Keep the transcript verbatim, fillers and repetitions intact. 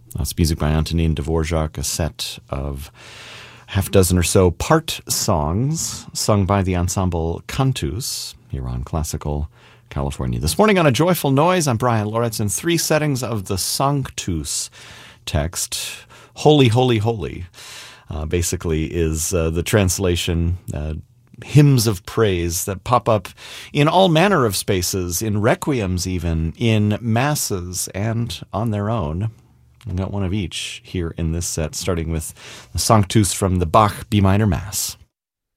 That's music by Antonin Dvorak, a set of half dozen or so part songs sung by the ensemble Cantus here on Classical California. This morning on A Joyful Noise, I'm Brian Loritz in three settings of the Sanctus text. Holy, holy, holy, uh, basically is uh, the translation, uh, hymns of praise that pop up in all manner of spaces, in requiems even, in masses, and on their own. I've got one of each here in this set, starting with the Sanctus from the Bach B minor Mass.